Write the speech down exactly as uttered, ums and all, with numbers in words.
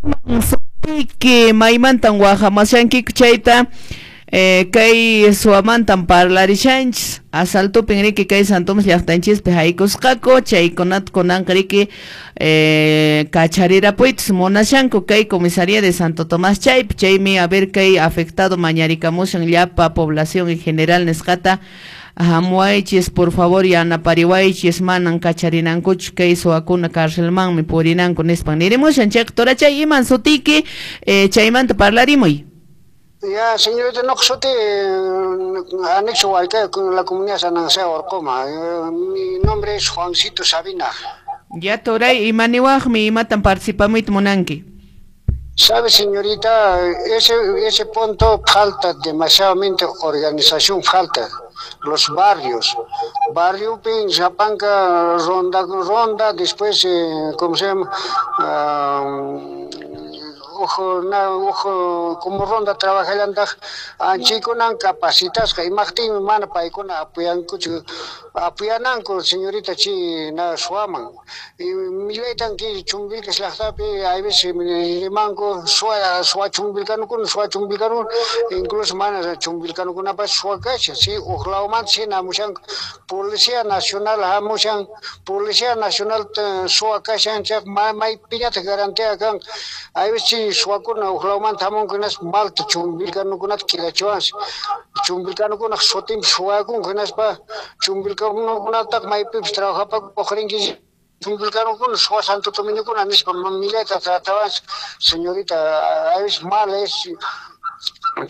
que maimantan wahamashanki chayta eh, kay suamantan parlarishanchis asalto pingriki kay santomas llaqtanchis pihaykusqaku chaykunat kunanqariki eh, kacharira puitis monashanku kay comisaría de Santo Tomás chaypi chaymi a ver kay afectado mañarikamushan llapa población en general nisqata hamuaychis por favor yanapariwaychis manan kacharinankuchu kay suwakuna karcelmanmi purinanku nispan nirimushan chayqa chay iman sutiki eh, chaymanta parlarimuy. Ya, señorita, no soy anexo Huayca con la comunidad San Anseo Orcoma. Mi nombre es Juancito Sabina. Ya, Toray, y maniwaj mi matan participamos monanki. Sabe, señorita, ese, ese punto falta demasiadamente organización, falta. Los barrios, barrio Pin, Zapanca, Ronda, Ronda, después, eh, ¿cómo se llama? Uh, ojo, na, ojo, como Ronda trabaja el anda, anchico nan capacitas, que imagínate, mana paikona apoyan cucho, apoyan señorita chi na suaman. Y mi leitan que chumbil que se la tape, hay veces mi manco suá suá chumbilcano con suá chumbilcano, incluso mana chumbilcano con apa suá cacha, sí, ojalá man sí na mushan policía nacional, ha mushan policía nacional suá cacha, ancha mai piñata garantía kan, hay veces suakuna uhlauman tamon kunas malta chumbilkanu kunat kilachuans chumbilkanu kunak sotim suakun kunas pa chumbilkanu kunat tak maipip trabaja pa cochringi chumbilkanu kun sua Santo Domingo kun anis pa mileta trataban señorita es mal es